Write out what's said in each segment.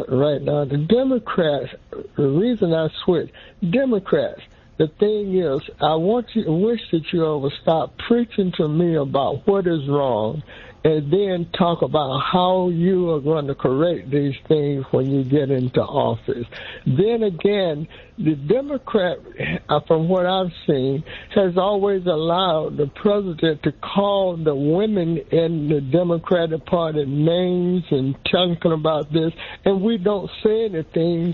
right now. The Democrats, the reason I switched, Democrats, the thing is, I wish that you all would stop preaching to me about what is wrong and then talk about how you are going to correct these things when you get into office. Then again, the Democrat, from what I've seen, has always allowed the president to call the women in the Democratic Party names and talking about this, and we don't say anything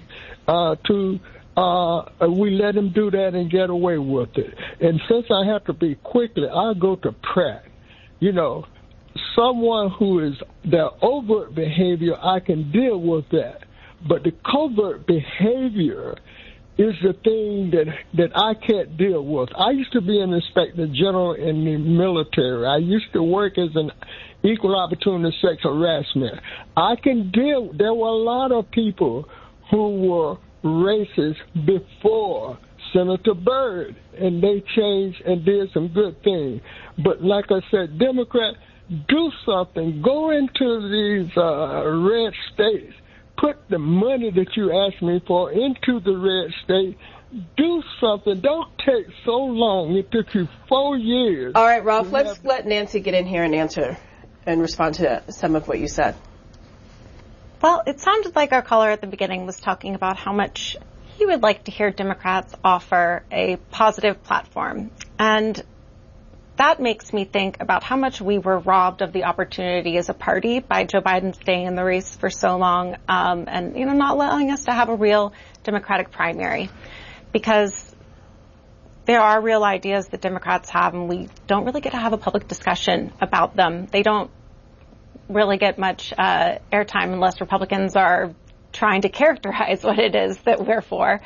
we let him do that and get away with it. And since I have to be quickly, I'll go to Pratt. You know, someone who is their overt behavior, I can deal with that. But the covert behavior is the thing that I can't deal with. I used to be an inspector general in the military. I used to work as an equal opportunity sex harassment. I can deal. There were a lot of people who were racist before Senator Byrd, and they changed and did some good things. But like I said, Democrats, do something. Go into these red states. Put the money that you asked me for into the red state. Do something. Don't take so long. It took you 4 years. All right, Ralph, let's let Nancy get in here and answer and respond to some of what you said. Well, it sounded like our caller at the beginning was talking about how much he would like to hear Democrats offer a positive platform. And that makes me think about how much we were robbed of the opportunity as a party by Joe Biden staying in the race for so long, and, you know, not allowing us to have a real Democratic primary. Because there are real ideas that Democrats have, and we don't really get to have a public discussion about them. They don't really get much airtime unless Republicans are trying to characterize what it is that we're for.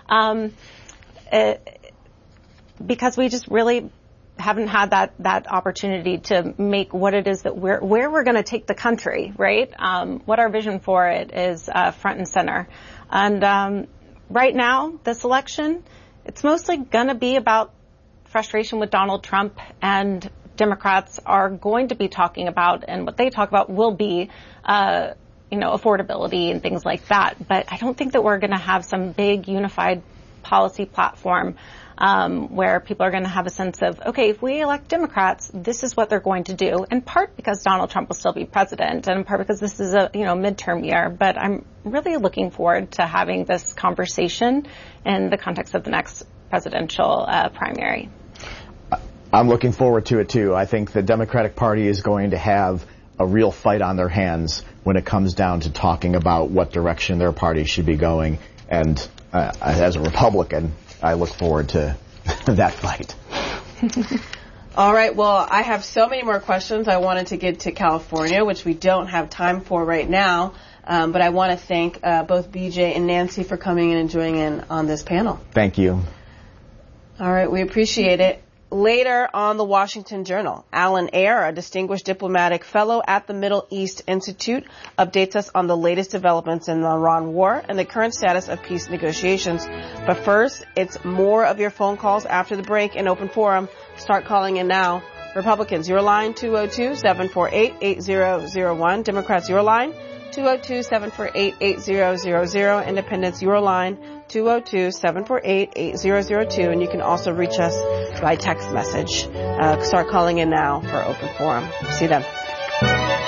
Because we just really haven't had that opportunity to make what it is that where we're going to take the country, right? What our vision for it is front and center. And right now, this election, it's mostly going to be about frustration with Donald Trump, and Democrats are going to be talking about, and what they talk about will be, affordability and things like that. But I don't think that we're going to have some big unified policy platform where people are going to have a sense of, okay, if we elect Democrats, this is what they're going to do, in part because Donald Trump will still be president, and in part because this is a midterm year. But I'm really looking forward to having this conversation in the context of the next presidential primary. I'm looking forward to it, too. I think the Democratic Party is going to have a real fight on their hands when it comes down to talking about what direction their party should be going. And as a Republican, I look forward to that fight. All right. Well, I have so many more questions. I wanted to get to California, which we don't have time for right now. But I want to thank both BJ and Nancy for coming in and joining in on this panel. Thank you. All right. We appreciate it. Later on the Washington Journal, Alan Ayer, a distinguished diplomatic fellow at the Middle East Institute, updates us on the latest developments in the Iran war and the current status of peace negotiations. But first, it's more of your phone calls after the break in Open Forum. Start calling in now. Republicans, your line, 202-748-8001. Democrats, your line, 202-748-8000. Independents, your line, 202-748-8002. And you can also reach us by text message. Start calling in now for Open Forum. See you then.